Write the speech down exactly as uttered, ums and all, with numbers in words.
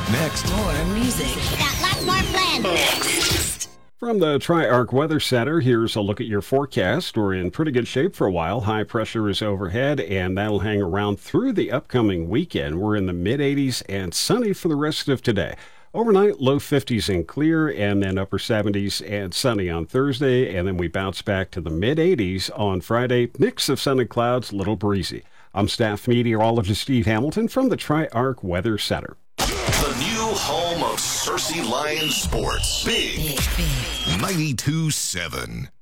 Next. More music. Got lots more planned. Next. From the Tri-Arc Weather Center, here's a look at your forecast. We're in pretty good shape for a while. High pressure is overhead, and that'll hang around through the upcoming weekend. We're in the mid eighties and sunny for the rest of today. Overnight, low fifties and clear, and then upper seventies and sunny on Thursday, and then we bounce back to the mid eighties on Friday. Mix of sun and clouds, little breezy. I'm staff meteorologist Steve Hamilton from the Tri-Arc Weather Center. The new home of Cersei Lions Sports. Big, Big, big. ninety-two seven.